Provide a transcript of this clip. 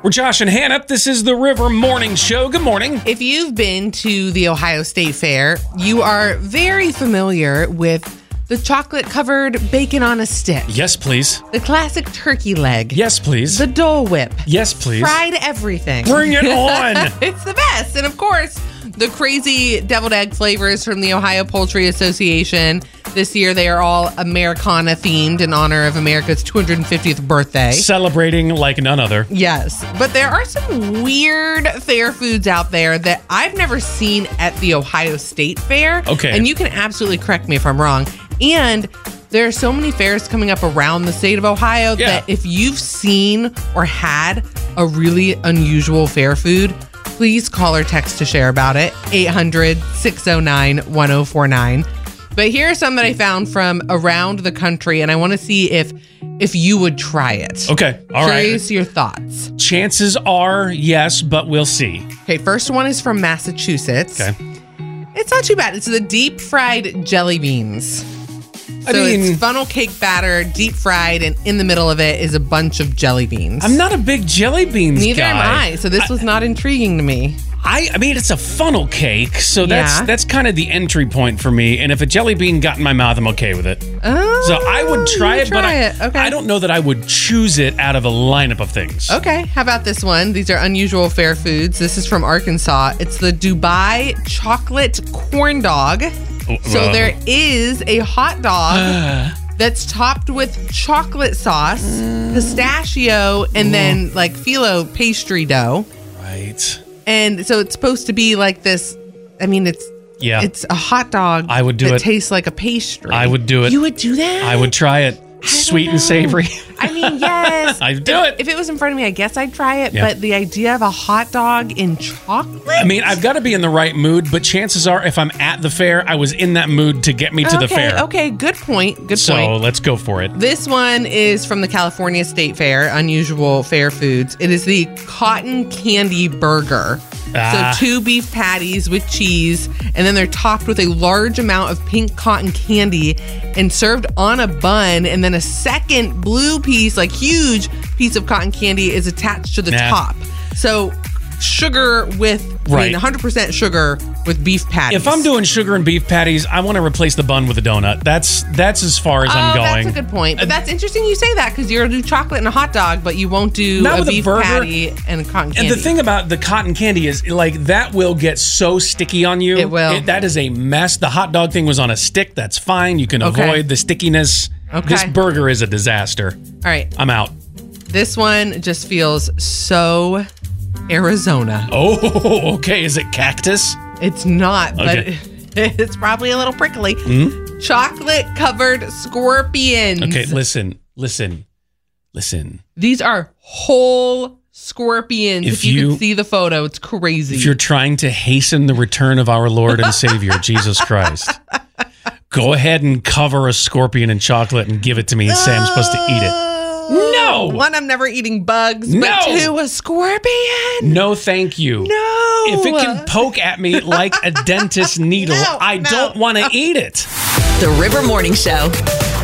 We're Josh and Hannah. This is the River Morning Show. Good morning. If you've been to the Ohio State Fair, you are very familiar with the chocolate-covered bacon on a stick. Yes, please. The classic turkey leg. Yes, please. The Dole Whip. Yes, please. Fried everything. Bring it on. It's the best. And of course, the crazy deviled egg flavors from the Ohio Poultry Association. This year, they are all Americana themed in honor of America's 250th birthday. Celebrating like none other. Yes, but there are some weird fair foods out there that I've never seen at the Ohio State Fair. Okay. And you can absolutely correct me if I'm wrong. And there are so many fairs coming up around the state of Ohio that if you've seen or had a really unusual fair food, please call or text to share about it. 800-609-1049. But here are some that I found from around the country, and I want to see if you would try it. Okay, all right. Curious your thoughts. Chances are yes, but we'll see. Okay, first one is from Massachusetts. Okay. It's not too bad. It's the deep fried jelly beans. So it's funnel cake batter, deep fried, and in the middle of it is a bunch of jelly beans. I'm not a big jelly beans Neither guy. am I, so this was not intriguing to me. I mean, it's a funnel cake, so that's kind of the entry point for me. And if a jelly bean got in my mouth, I'm okay with it. Oh, So I would try it, but Okay. I don't know that I would choose it out of a lineup of things. Okay, how about this one? These are unusual fair foods. This is from Arkansas. It's the Dubai chocolate corn dog. So there is a hot dog that's topped with chocolate sauce, pistachio, and then like phyllo pastry dough. Right. And so it's supposed to be like this. I mean, it's a hot dog. I would do that it. Tastes like a pastry. I would do it. You would do that? I would try it. Sweet and savory. I mean, yes. I'd do it. If it was in front of me, I guess I'd try it. Yeah. But the idea of a hot dog in chocolate? I mean, I've got to be in the right mood, but chances are if I'm at the fair, I was in that mood to get me to the fair. Okay, good point. Good point. So let's go for it. This one is from the California State Fair, unusual fair foods. It is the cotton candy burger. So 2 beef patties with cheese, and then they're topped with a large amount of pink cotton candy and served on a bun, and then a second blue piece, like huge piece of cotton candy is attached to the top. So sugar with, I mean, 100% sugar with beef patties. If I'm doing sugar and beef patties, I want to replace the bun with a donut. That's as far as I'm going. That's a good point. But that's interesting you say that because you're going to do chocolate and a hot dog, but you won't do Not a with a beef burger. patty and a cotton candy. And the thing about the cotton candy is, like, that will get so sticky on you. It will. That is a mess. The hot dog thing was on a stick. That's fine. You can avoid the stickiness. Okay. This burger is a disaster. All right. I'm out. This one just feels so Arizona. Oh, okay. Is it cactus? It's not, but Okay. it's probably a little prickly. Mm-hmm. Chocolate-covered scorpions. Okay, listen. These are whole scorpions. If you could see the photo, it's crazy. If you're trying to hasten the return of our Lord and Savior, Jesus Christ, go ahead and cover a scorpion in chocolate and give it to me and say I'm supposed to eat it. No! One, I'm never eating bugs, but 2, a scorpion. No, thank you. No. If it can poke at me like a dentist needle, I don't want to eat it. The River Morning Show.